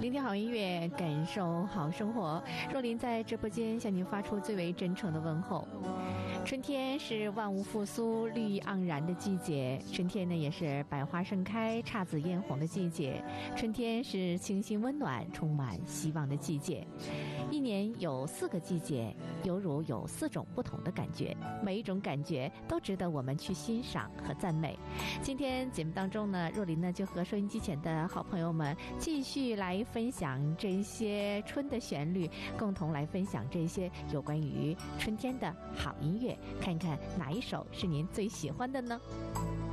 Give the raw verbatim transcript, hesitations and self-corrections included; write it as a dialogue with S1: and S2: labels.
S1: 聆听好音乐，感受好生活。若琳在直播间向您发出最为真诚的问候。春天是万物复苏、绿意盎然的季节，春天呢也是百花盛开、姹紫嫣红的季节，春天是清新温暖、充满希望的季节。一年有四个季节，犹如有四种不同的感觉，每一种感觉都值得我们去欣赏和赞美。今天节目当中呢，若琳呢就和收音机前的好朋友们继续来分享这些春的旋律，共同来分享这些有关于春天的好音乐，看看哪一首是您最喜欢的呢？